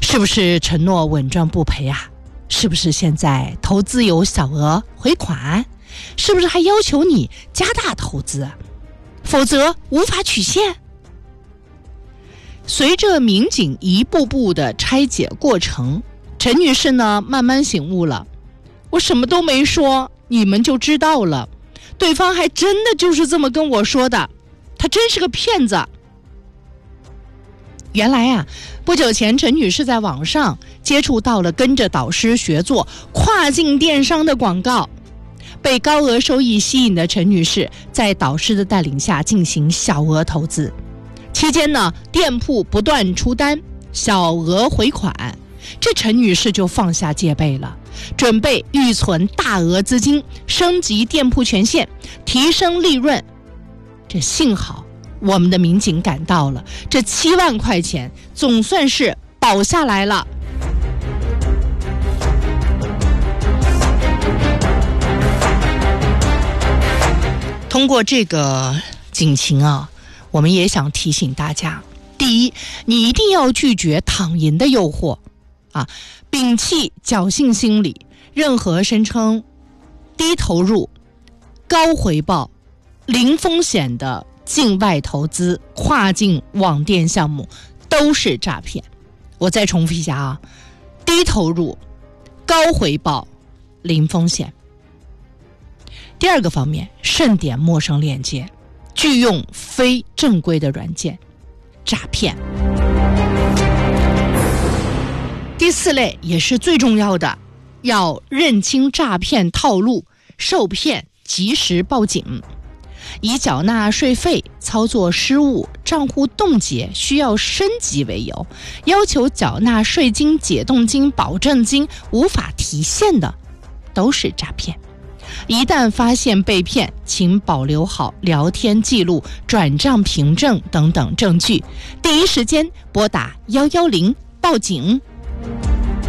是不是承诺稳赚不赔啊？是不是现在投资有小额回款？是不是还要求你加大投资？否则无法取现。随着民警一步步的拆解过程，陈女士呢慢慢醒悟了，我什么都没说，你们就知道了。对方还真的就是这么跟我说的，他真是个骗子。原来啊，不久前陈女士在网上接触到了跟着导师学做跨境电商的广告，被高额收益吸引的陈女士在导师的带领下进行小额投资，期间呢，店铺不断出单，小额回款，这陈女士就放下戒备了，准备预存大额资金，升级店铺权限，提升利润。这幸好我们的民警赶到了，这7万块钱总算是保下来了。通过这个警情啊，我们也想提醒大家，第一，你一定要拒绝躺赢的诱惑啊，摒弃侥幸心理，任何声称低投入、高回报、零风险的境外投资、跨境网店项目都是诈骗。我再重复一下啊，低投入、高回报、零风险。第二个方面，慎点陌生链接，拒用非正规的软件，诈骗。第4类也是最重要的，要认清诈骗套路，受骗及时报警。以缴纳税费、操作失误、账户冻结需要升级为由，要求缴纳税金、解冻金、保证金无法提现的，都是诈骗。一旦发现被骗，请保留好聊天记录、转账凭证等等证据，第一时间拨打110报警。